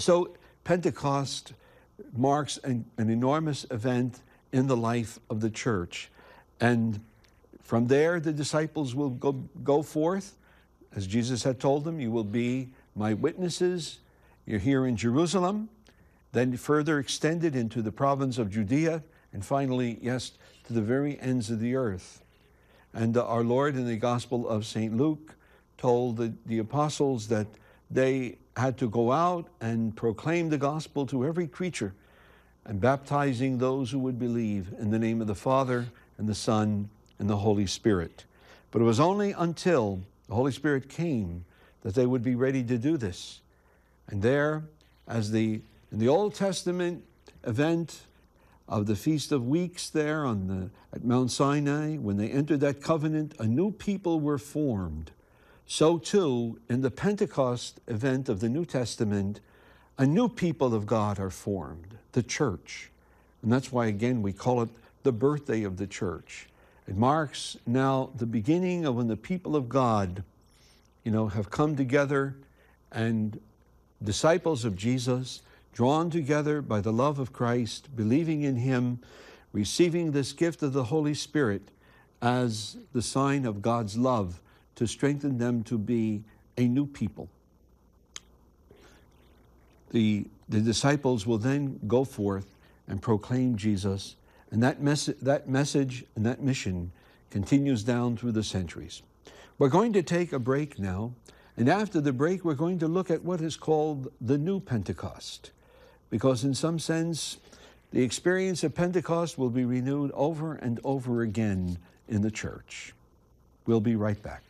so Pentecost marks an enormous event in the life of the church. And from there, the disciples will go forth. As Jesus had told them, you will be my witnesses. You're here in Jerusalem, then further extended into the province of Judea, and finally, yes, to the very ends of the earth. And our Lord in the Gospel of St. Luke told the apostles that they had to go out and proclaim the gospel to every creature, and baptizing those who would believe in the name of the Father and the Son and the Holy Spirit. But it was only until the Holy Spirit came that they would be ready to do this. And there, as in the Old Testament event of the Feast of Weeks there at Mount Sinai, when they entered that covenant, a new people were formed. So too, in the Pentecost event of the New Testament, a new people of God are formed, the church. And that's why, again, we call it the birthday of the church. It marks now the beginning of when the people of God, have come together, and disciples of Jesus, drawn together by the love of Christ, believing in Him, receiving this gift of the Holy Spirit as the sign of God's love to strengthen them to be a new people. The disciples will then go forth and proclaim Jesus, and that message and that mission continues down through the centuries. We're going to take a break now, and after the break we're going to look at what is called the New Pentecost, because in some sense the experience of Pentecost will be renewed over and over again in the church. We'll be right back.